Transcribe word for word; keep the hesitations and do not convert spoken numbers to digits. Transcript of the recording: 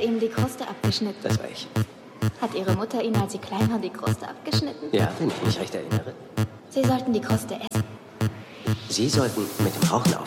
ihm die Kruste abgeschnitten. Das war ich. Hat Ihre Mutter Ihnen, als Sie klein waren, die Kruste abgeschnitten? Ja, wenn ich mich recht erinnere. Sie sollten die Kruste essen. Sie sollten mit dem Rauchen aufhören.